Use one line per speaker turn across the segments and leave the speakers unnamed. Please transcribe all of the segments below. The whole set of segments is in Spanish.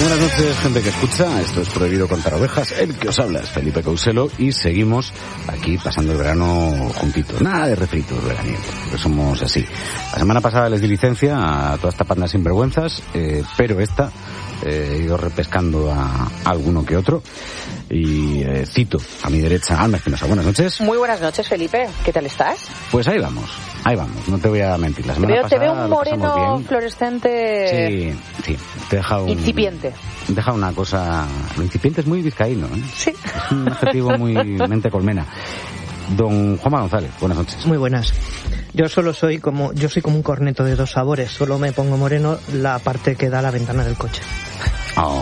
Buenas noches, gente que escucha. Esto es Prohibido Contar Ovejas. El que os habla es Felipe Couselo y seguimos aquí pasando el verano juntitos. Nada de refritos veraniegos, porque somos así. La semana pasada les di licencia a toda esta panda sinvergüenzas, pero esta he ido repescando a alguno que otro. Y cito a mi derecha Alma Espinosa. Buenas noches.
Muy buenas noches, Felipe. ¿Qué tal estás?
Pues ahí vamos, no te voy a mentir. La semana pasada
te veo un moreno fluorescente.
Sí, te deja un...
Incipiente.
Deja una cosa... Lo incipiente es muy vizcaíno, ¿eh?
Sí.
Es un adjetivo muy mente colmena. Don Juanma González, buenas noches.
Muy buenas. Yo soy como un corneto de dos sabores. Solo me pongo moreno la parte que da la ventana del coche.
Oh.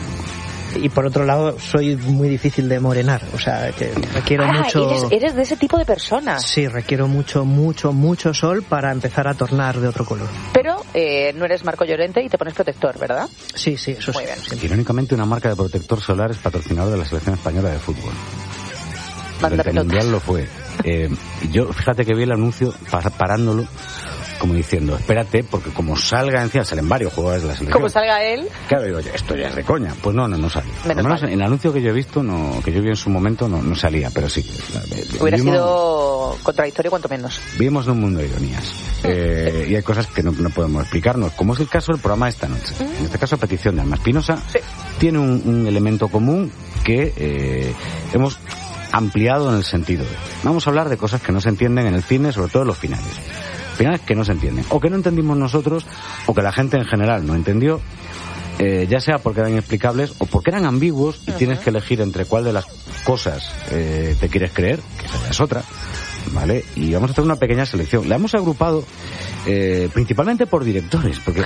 Y por otro lado, soy muy difícil de morenar. O sea, que requiero mucho...
Eres de ese tipo de persona.
Sí, requiero mucho sol para empezar a tornar de otro color.
Pero no eres Marco Llorente y te pones protector, ¿verdad?
Sí, eso
muy
sí.
Bien.
Sí.
Irónicamente, una marca de protector solar es patrocinador de la selección española de fútbol. Durante el Mundial lo fue. Yo, fíjate que vi el anuncio parándolo, como diciendo, espérate, porque como salga encima, salen varios jugadores de la selección.
Como salga él.
Claro, digo, esto ya es de coña. Pues no sale. Por lo menos en el anuncio que yo he visto, que yo vi en su momento, no salía, pero sí.
Hubiera sido contradictorio cuanto menos.
Vivimos en un mundo de ironías. Y hay cosas que no podemos explicarnos, como es el caso del programa de esta noche. En este caso, a petición de Alma Espinosa,
sí.
Tiene un elemento común que hemos ampliado en el sentido de... Vamos a hablar de cosas que no se entienden en el cine, sobre todo en los finales. Finales que no se entienden, o que no entendimos nosotros, o que la gente en general no entendió, ya sea porque eran inexplicables o porque eran ambiguos y tienes que elegir entre cuál de las cosas te quieres creer, que esa es otra, ¿vale? Y vamos a hacer una pequeña selección. La hemos agrupado principalmente por directores, porque...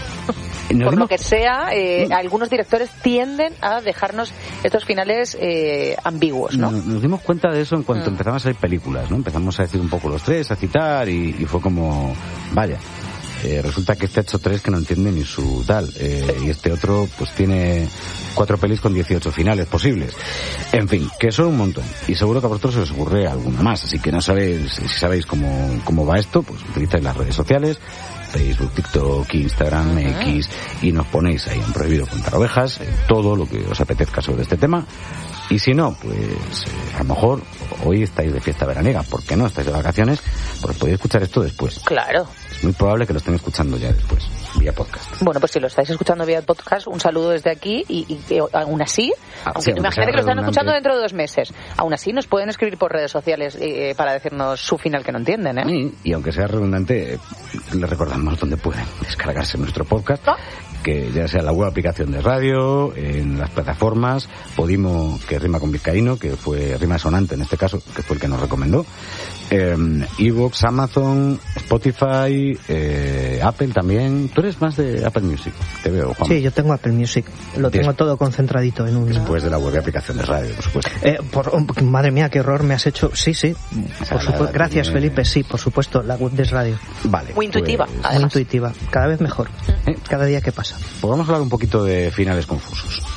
Por lo que sea, algunos directores tienden a dejarnos estos finales ambiguos, ¿no?
Nos dimos cuenta de eso en cuanto empezamos a salir películas, ¿no? Empezamos a decir un poco los tres, a citar, y fue como, vaya, resulta que este ha hecho 3 que no entiende ni su tal, y este otro pues tiene 4 pelis con 18 finales posibles. En fin, que son un montón, y seguro que a vosotros os ocurre alguna más, así que si sabéis cómo va esto, pues utilizáis las redes sociales, Facebook, TikTok, Instagram, X, y nos ponéis ahí en Prohibido Contar Ovejas, todo lo que os apetezca sobre este tema. Y si no, pues a lo mejor hoy estáis de fiesta veraniega, ¿por qué no? Estáis de vacaciones, pues podéis escuchar esto después.
Claro.
Es muy probable que lo estén escuchando ya después, vía podcast.
Bueno, pues si lo estáis escuchando vía podcast, un saludo desde aquí y aún así, imagínate que lo están escuchando dentro de 2 meses, aún así nos pueden escribir por redes sociales para decirnos su final que no entienden, ¿eh?
Y aunque sea redundante, les recordamos dónde pueden descargarse nuestro podcast, que ya sea en la web aplicación de radio, en las plataformas, Podimo, que rima con vizcaíno, que fue rima sonante en este caso, que fue el que nos recomendó, iVoox, Amazon, Spotify, Apple también. Tú eres más de Apple Music, te veo, Juan.
Sí, yo tengo Apple Music, tengo todo concentradito en un...
Después de la web de aplicación de radio, por supuesto.
Madre mía, qué error me has hecho. Sí, por supuesto. Gracias, Felipe, sí, por supuesto, la web de radio.
Vale.
Muy intuitiva,
Muy intuitiva, cada vez mejor, cada día que pasa.
Pues vamos a hablar un poquito de finales confusos.